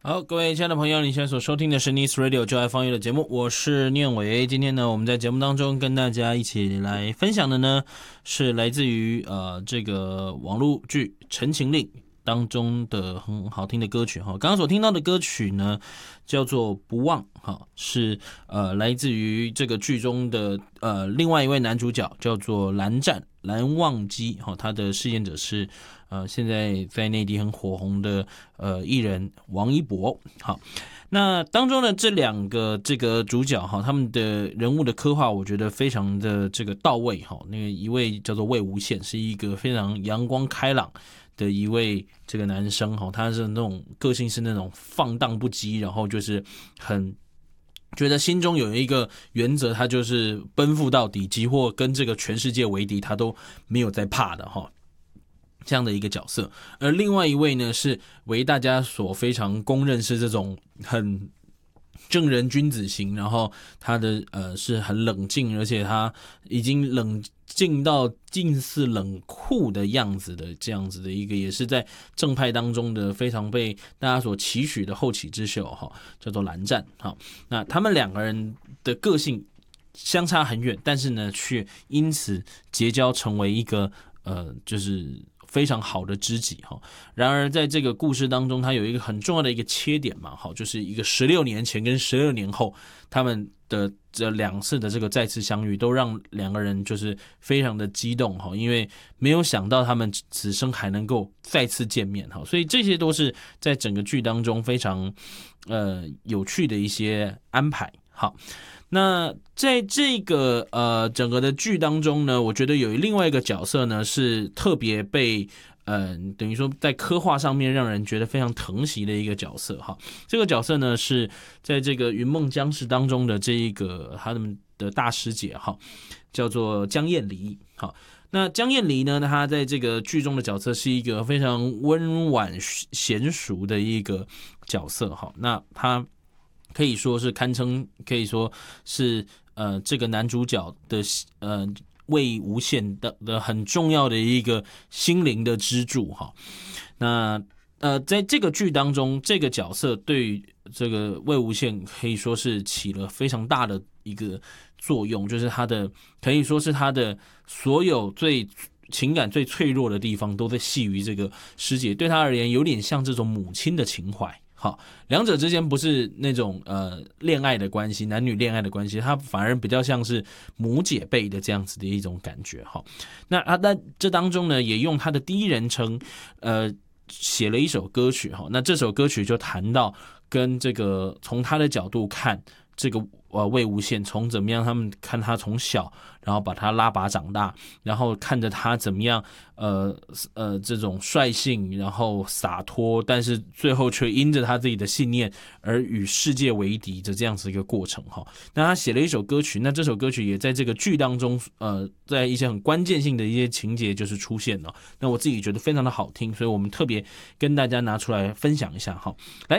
好，各位亲爱的朋友，你现在所收听的是 Nice Radio 就爱放乐的节目，我是念伟。今天呢，我们在节目当中跟大家一起来分享的呢，是来自于这个网络剧《陈情令》当中的很好听的歌曲哈。刚刚所听到的歌曲呢，叫做《不忘》哈，是来自于这个剧中的另外一位男主角叫做蓝忘机哈，他的饰演者是现在在内地很火红的艺人王一博。好，那当中的这两个这个主角哈，他们的人物的刻画，我觉得非常的这个到位哈。那个一位叫做魏无羡，是一个非常阳光开朗的一位这个男生哈，他是那种个性是那种放荡不羁，然后就是很觉得心中有一个原则，他就是奔赴到底，即或跟这个全世界为敌，他都没有在怕的哈。这样的一个角色，而另外一位呢，是为大家所非常公认是这种很正人君子型，然后他的是很冷静，而且他已经冷静到近似冷酷的样子的这样子的一个，也是在正派当中的非常被大家所期许的后起之秀哈，叫做蓝湛哈。那他们两个人的个性相差很远，但是呢，却因此结交成为一个就是非常好的知己哈。然而在这个故事当中，它有一个很重要的一个切点嘛，好，就是一个16年前跟12年后他们的这两次的这个再次相遇，都让两个人就是非常的激动哈，因为没有想到他们此生还能够再次见面哈，所以这些都是在整个剧当中非常有趣的一些安排。好，那在这个整个的剧当中呢，我觉得有另外一个角色呢是特别被等于说在刻画上面让人觉得非常疼惜的一个角色哈。这个角色呢是在这个云梦江氏当中的这一个他们的大师姐哈，叫做江燕离。好，那江燕离呢，她在这个剧中的角色是一个非常温婉娴熟的一个角色哈。那她可以说是堪称，可以说是这个男主角的魏无羡的很重要的一个心灵的支柱哈。那在这个剧当中，这个角色对于这个魏无羡可以说是起了非常大的一个作用，就是他的可以说是他的所有情感最脆弱的地方都在系于这个师姐，对他而言有点像这种母亲的情怀。好，两者之间不是那种恋爱的关系，男女恋爱的关系，它反而比较像是母姐辈的这样子的一种感觉哈。那他在这当中呢，也用他的第一人称写了一首歌曲哈。那这首歌曲就谈到跟这个从他的角度看这个魏无羡，从怎么样他们看他从小，然后把他拉拔长大，然后看着他怎么样这种率性，然后洒脱，但是最后却因着他自己的信念而与世界为敌的这样子一个过程哈。那他写了一首歌曲，那这首歌曲也在这个剧当中在一些很关键性的一些情节就是出现了。那我自己觉得非常的好听，所以我们特别跟大家拿出来分享一下哈。来，